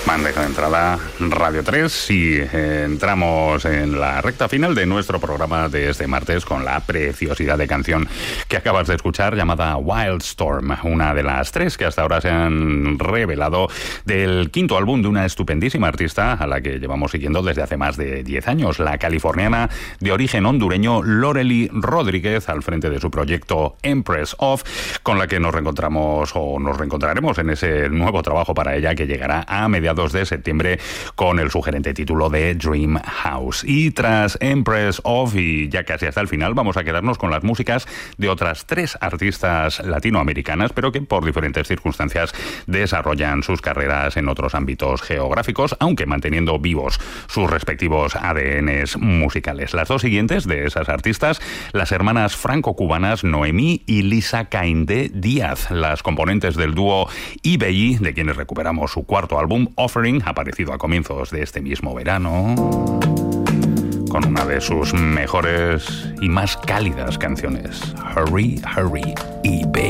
Bandeja de entrada Radio 3 y entramos en la recta final de nuestro programa de este martes con la preciosidad de canción que acabas de escuchar llamada Wildstorm, una de las 3 que hasta ahora se han revelado del quinto álbum de una estupendísima artista a la que llevamos siguiendo desde hace más de 10 años, la californiana de origen hondureño Lorely Rodríguez, al frente de su proyecto Empress of, con la que nos reencontraremos en ese nuevo trabajo para ella que llegará a mediados de septiembre con el sugerente título de Dream House. Y tras Empress of, y ya casi hasta el final, vamos a quedarnos con las músicas de otras 3 artistas latinoamericanas, pero que por diferentes circunstancias desarrollan sus carreras en otros ámbitos geográficos, aunque manteniendo vivos sus respectivos ADNs musicales. Las 2 siguientes de esas artistas, las hermanas franco-cubanas Noemí y Lisa Caindé Díaz, las componentes del dúo IBI, de quienes recuperamos su cuarto álbum, Offering, aparecido a comienzos de este mismo verano, con una de sus mejores y más cálidas canciones, Hurry, Hurry, IBI.